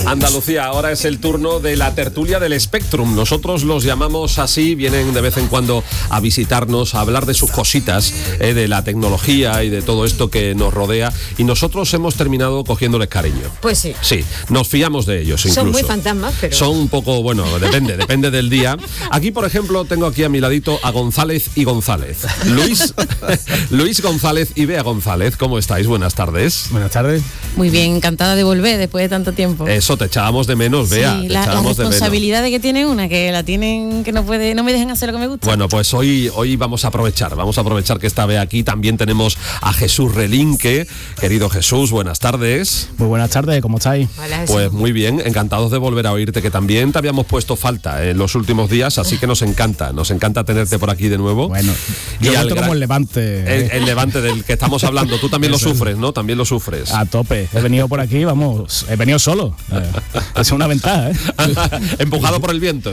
Andalucía, ahora es el turno de la tertulia del Spectrum. Nosotros los llamamos así, vienen de vez en cuando a visitarnos, a hablar de sus cositas, de la tecnología y de todo esto que nos rodea. Y nosotros hemos terminado cogiéndoles cariño. Pues sí. Sí, nos fiamos de ellos incluso. Son muy fantasmas, pero... Son un poco, bueno, depende del día. Aquí, por ejemplo, tengo aquí a mi ladito a González y González. Luis González y Bea González, ¿cómo estáis? Buenas tardes. Buenas tardes. Muy bien, encantada de volver después de tanto tiempo. Eso, te echábamos de menos, Bea. Sí, la responsabilidad de que tiene una, que la tienen, que no me dejan hacer lo que me gusta. Bueno, pues hoy vamos a aprovechar que está Bea aquí. También tenemos a Jesús Relinque. Querido Jesús, buenas tardes. Muy buenas tardes, ¿cómo estáis? Hola, Pues muy bien, encantados de volver a oírte, que también te habíamos puesto falta en los últimos días, así que nos encanta tenerte por aquí de nuevo. Bueno, yo como el Levante. El Levante del que estamos hablando, tú también lo sufres, ¿no? También lo sufres. A tope, he venido por aquí, he venido solo. Es una ventaja, ¿eh? Empujado por el viento,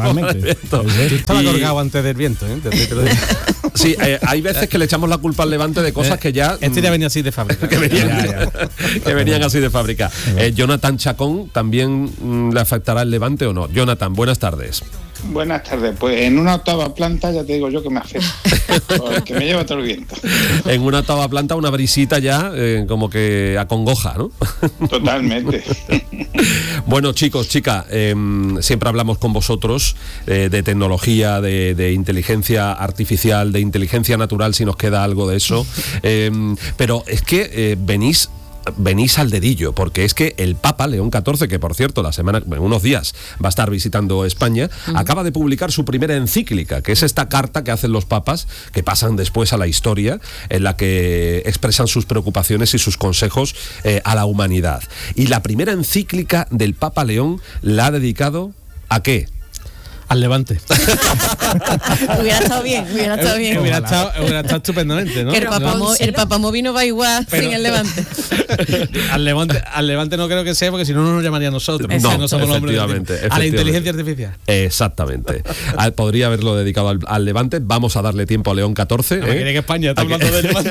Estaba colgado antes del viento, ¿eh? Sí, hay veces que le echamos la culpa al Levante de cosas que ya... Este ya venía así de fábrica. que venían así de fábrica. Jonathan Chacón, ¿también le afectará el Levante o no? Jonathan, buenas tardes. Buenas tardes, pues en una octava planta ya te digo yo que me afecta, porque me lleva todo el viento. En una octava planta una brisita ya como que acongoja, ¿no? Totalmente. Bueno, chicos, chicas, siempre hablamos con vosotros de tecnología, de inteligencia artificial, de inteligencia natural, si nos queda algo de eso, pero es que venís al dedillo, porque es que el Papa León XIV, que por cierto en unos días va a estar visitando España, acaba de publicar su primera encíclica, que es esta carta que hacen los papas, que pasan después a la historia, en la que expresan sus preocupaciones y sus consejos a la humanidad. Y la primera encíclica del Papa León la ha dedicado ¿a qué? Al Levante. Hubiera estado bien. Hubiera estado estupendamente, ¿no? Que el Papamóvil no va igual sin el Levante. Al Levante no creo que sea, porque si no nos llamaría a nosotros. No somos efectivamente. A la inteligencia artificial. Exactamente. Podría haberlo dedicado al Levante. Vamos a darle tiempo a León XIV. Que España está hablando de Levante.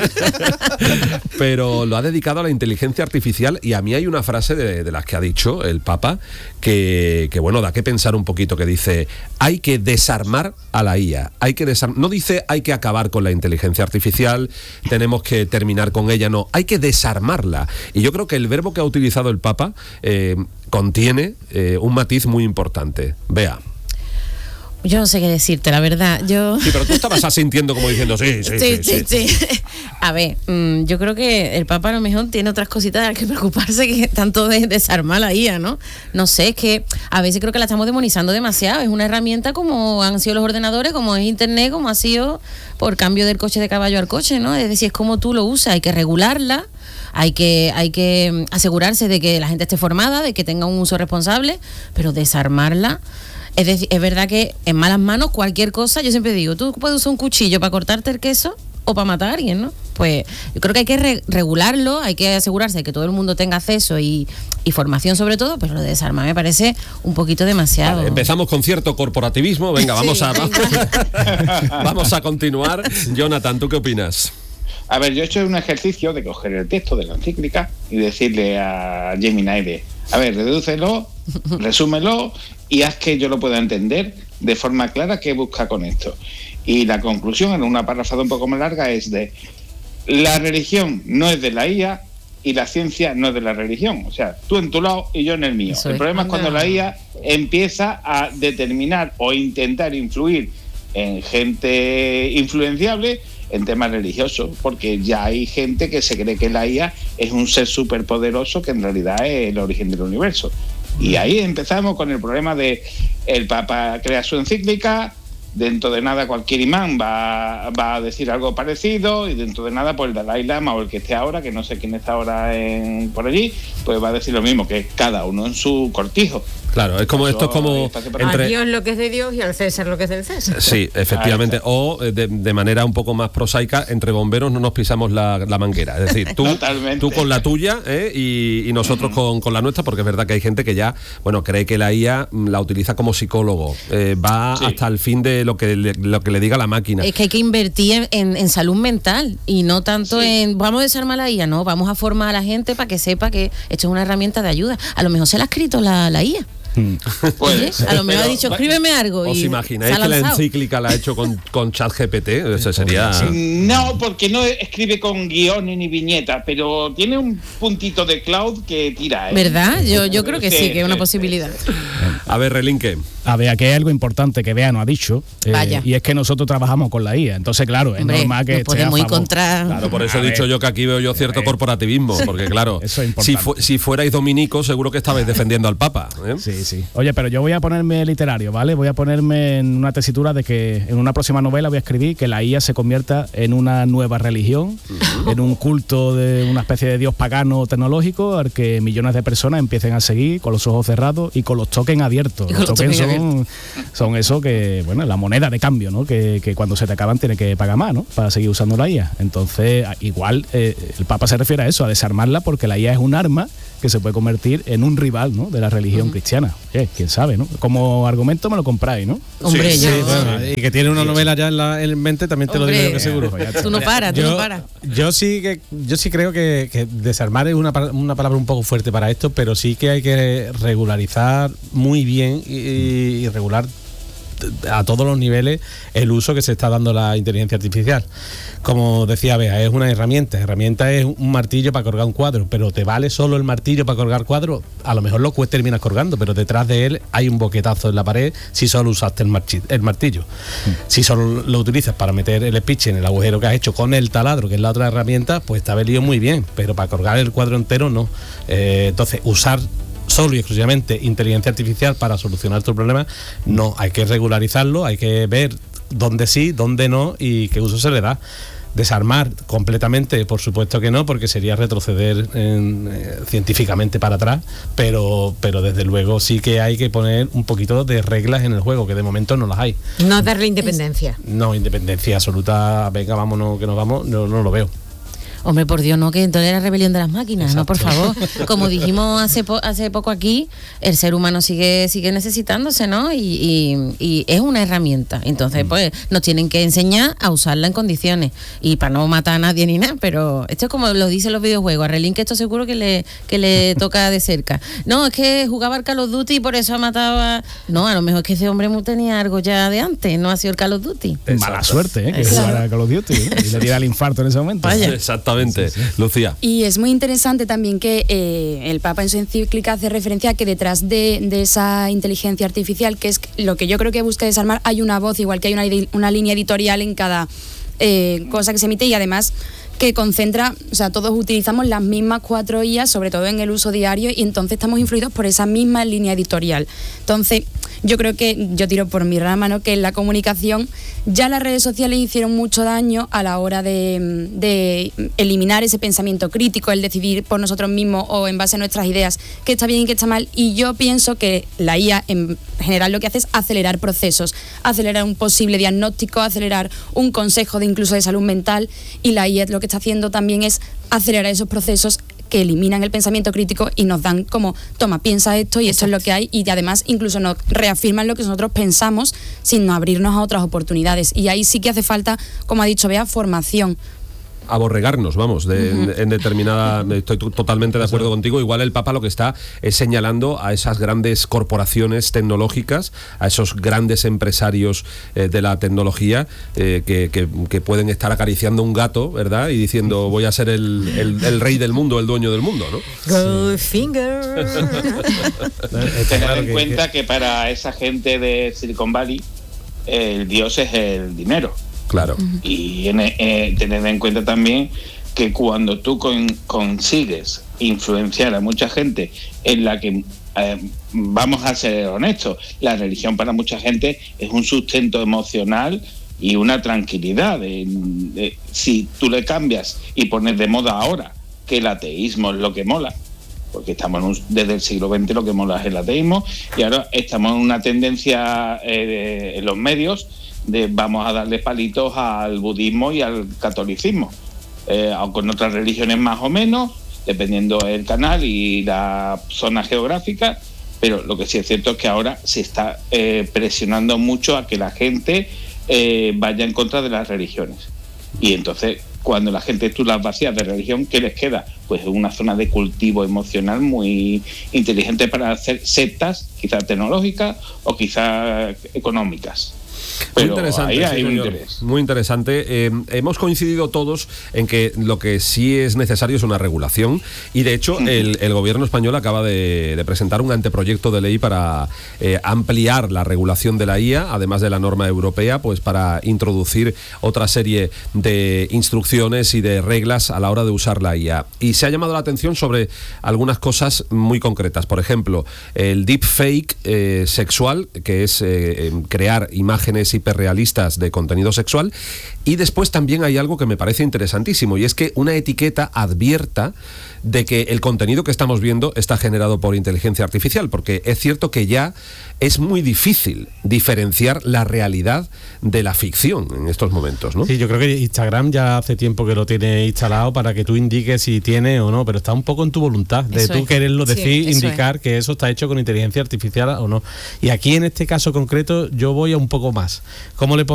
Pero lo ha dedicado a la inteligencia artificial, y a mí hay una frase de las que ha dicho el Papa que bueno, da que pensar un poquito, que dice: hay que desarmar a la IA, no dice hay que acabar con la inteligencia artificial, tenemos que terminar con ella, no, hay que desarmarla. Y yo creo que el verbo que ha utilizado el Papa contiene un matiz muy importante. Vea. Yo no sé qué decirte, la verdad. Sí, pero tú estabas asintiendo como diciendo sí. A ver, yo creo que el Papa a lo mejor tiene otras cositas de las que preocuparse, que tanto de desarmar la IA, ¿no? No sé, es que a veces creo que la estamos demonizando demasiado. Es una herramienta como han sido los ordenadores, como es Internet, como ha sido por cambio del coche de caballo al coche, ¿no? Es decir, es como tú lo usas, hay que regularla. Hay que asegurarse de que la gente esté formada, de que tenga un uso responsable, pero desarmarla... Es decir, es verdad que en malas manos cualquier cosa, yo siempre digo, tú puedes usar un cuchillo para cortarte el queso o para matar a alguien, ¿no? Pues yo creo que hay que regularlo, hay que asegurarse de que todo el mundo tenga acceso y formación sobre todo, pero lo de desarmar me parece un poquito demasiado. Vale, empezamos con cierto corporativismo, venga, vamos a continuar. Jonathan, ¿tú qué opinas? A ver, yo he hecho un ejercicio de coger el texto de la encíclica y decirle a Gemini, a ver, redúcelo, resúmelo y haz que yo lo pueda entender de forma clara qué busca con esto. Y la conclusión, en una parrafada un poco más larga, es de: la religión no es de la IA y la ciencia no es de la religión. O sea, tú en tu lado y yo en el mío. El problema es cuando la IA empieza a determinar o intentar influir en gente influenciable en temas religiosos, porque ya hay gente que se cree que la IA es un ser superpoderoso que en realidad es el origen del universo. Y ahí empezamos con el problema de el Papa crea su encíclica, dentro de nada cualquier imán va a decir algo parecido, y dentro de nada pues el Dalai Lama o el que esté ahora, que no sé quién está ahora por allí, pues va a decir lo mismo, que cada uno en su cortijo. Claro, es como, esto es como A Dios lo que es de Dios y al César lo que es del César. Sí, efectivamente. O de manera un poco más prosaica, entre bomberos no nos pisamos la manguera. Es decir, tú con la tuya y nosotros con la nuestra, porque es verdad que hay gente que ya, bueno, cree que la IA la utiliza como psicólogo. Va hasta el fin de lo que le diga la máquina. Es que hay que invertir en salud mental y no tanto en vamos a desarmar la IA, no, vamos a formar a la gente para que sepa que esto es una herramienta de ayuda. A lo mejor se la ha escrito la IA. Pues, a lo mejor ha dicho, escríbeme algo. ¿Os imagináis que la encíclica la ha hecho con ChatGPT? Eso sería... No, porque no escribe con guiones ni viñetas, pero tiene un puntito de cloud que tira. ¿Verdad? Yo creo que sí, que es una posibilidad. A ver, Relinque. A ver, aquí hay algo importante que Bea nos ha dicho. Vaya. Y es que nosotros trabajamos con la IA. Entonces, claro, es normal que podemos ir contra... Claro, por eso he dicho yo que aquí veo yo cierto corporativismo. Porque, claro, eso es importante. si fuerais dominicos, seguro que estabais defendiendo al Papa. Sí. Oye, pero yo voy a ponerme literario, ¿vale? Voy a ponerme en una tesitura de que en una próxima novela voy a escribir que la IA se convierta en una nueva religión, en un culto de una especie de dios pagano tecnológico al que millones de personas empiecen a seguir con los ojos cerrados y con los tokens abiertos. Los tokens son eso que, bueno, la moneda de cambio, ¿no? Que cuando se te acaban tienes que pagar más, ¿no? Para seguir usando la IA. Entonces, igual el Papa se refiere a eso, a desarmarla, porque la IA es un arma que se puede convertir en un rival, ¿no? De la religión cristiana. Quién sabe, ¿no? Como argumento me lo compráis, ¿no? Hombre, sí, bueno, y que tiene una novela ya en mente, también te lo digo yo que seguro. Tú no paras. Yo sí creo que desarmar es una palabra un poco fuerte para esto, pero sí que hay que regularizar muy bien y regular a todos los niveles el uso que se está dando la inteligencia artificial. Como decía Bea, es una herramienta es un martillo para colgar un cuadro, pero ¿te vale solo el martillo para colgar cuadros? A lo mejor lo terminas colgando, pero detrás de él hay un boquetazo en la pared si solo usaste el martillo. Si solo lo utilizas para meter el espiche en el agujero que has hecho con el taladro, que es la otra herramienta, pues está venido muy bien, pero para colgar el cuadro entero no. Entonces, usar solo y exclusivamente inteligencia artificial para solucionar tu problema, no, hay que regularizarlo, hay que ver dónde sí, dónde no y qué uso se le da. Desarmar completamente, por supuesto que no, porque sería retroceder científicamente para atrás, pero desde luego sí que hay que poner un poquito de reglas en el juego, que de momento no las hay. No darle independencia. No, independencia absoluta, venga, vámonos que nos vamos, no lo veo. Hombre, por Dios, no, que entonces era rebelión de las máquinas. Exacto. No, por favor. Como dijimos hace poco aquí, el ser humano sigue necesitándose, ¿no? Y es una herramienta. Entonces, pues, nos tienen que enseñar a usarla en condiciones. Y para no matar a nadie ni nada, pero esto es como lo dicen los videojuegos. A Relín que esto seguro que le toca de cerca. No, es que jugaba al Call of Duty y por eso ha matado a... No, a lo mejor es que ese hombre tenía algo ya de antes, no ha sido el Call of Duty. Exacto. Mala suerte, que jugara al Call of Duty y le diera el infarto en ese momento. Vaya. Exactamente. Sí. Lucía. Y es muy interesante también que el Papa en su encíclica hace referencia a que detrás de esa inteligencia artificial, que es lo que yo creo que busca desarmar, hay una voz, igual que hay una línea editorial en cada cosa que se emite, y además que concentra, o sea, todos utilizamos las mismas 4 IAs, sobre todo en el uso diario, y entonces estamos influidos por esa misma línea editorial. Entonces, yo creo que, yo tiro por mi rama, ¿no?, que en la comunicación ya las redes sociales hicieron mucho daño a la hora de eliminar ese pensamiento crítico, el decidir por nosotros mismos o en base a nuestras ideas qué está bien y qué está mal, y yo pienso que la IA en general lo que hace es acelerar procesos, acelerar un posible diagnóstico, acelerar un consejo incluso de salud mental, y la IA lo que está haciendo también es acelerar esos procesos que eliminan el pensamiento crítico y nos dan como, toma, piensa esto y esto es lo que hay, y además incluso nos reafirman lo que nosotros pensamos sin abrirnos a otras oportunidades, y ahí sí que hace falta, como ha dicho Bea, formación. Aborregarnos, vamos, en determinada... Estoy totalmente de acuerdo contigo. Igual el Papa lo que está es señalando a esas grandes corporaciones tecnológicas, a esos grandes empresarios de la tecnología que pueden estar acariciando un gato, ¿verdad? Y diciendo, voy a ser el rey del mundo, el dueño del mundo, ¿no? Goldfinger. Tener en cuenta que para esa gente de Silicon Valley, el dios es el dinero. Claro. Y tener en cuenta también que cuando tú consigues influenciar a mucha gente en la que, vamos a ser honestos, la religión para mucha gente es un sustento emocional y una tranquilidad. Si tú le cambias y pones de moda ahora que el ateísmo es lo que mola, porque estamos desde el siglo XX lo que mola es el ateísmo, y ahora estamos en una tendencia en los medios de vamos a darle palitos al budismo y al catolicismo, aunque en otras religiones más o menos, dependiendo del canal y la zona geográfica, pero lo que sí es cierto es que ahora se está presionando mucho a que la gente vaya en contra de las religiones. Y entonces, cuando la gente tú las vacías de religión, ¿qué les queda? Pues una zona de cultivo emocional muy inteligente para hacer sectas, quizás tecnológicas o quizás económicas. Pero muy interesante, ahí hay sí, un señor. interés. Muy interesante. Hemos coincidido todos en que lo que sí es necesario es una regulación, y de hecho el gobierno español acaba de presentar un anteproyecto de ley para ampliar la regulación de la IA, además de la norma europea, pues para introducir otra serie de instrucciones y de reglas a la hora de usar la IA. Y se ha llamado la atención sobre algunas cosas muy concretas. Por ejemplo, el deepfake sexual, que es crear imágenes hiperrealistas de contenido sexual. Y después también hay algo que me parece interesantísimo, y es que una etiqueta advierta de que el contenido que estamos viendo está generado por inteligencia artificial, porque es cierto que ya es muy difícil diferenciar la realidad de la ficción en estos momentos, ¿no? Sí, yo creo que Instagram ya hace tiempo que lo tiene instalado para que tú indiques si tiene o no, pero está un poco en tu voluntad de Eso tú es. quererlo Sí, decir, eso indicar que eso está hecho con inteligencia artificial o no. Y aquí en este caso concreto yo voy a un poco más. ¿Cómo le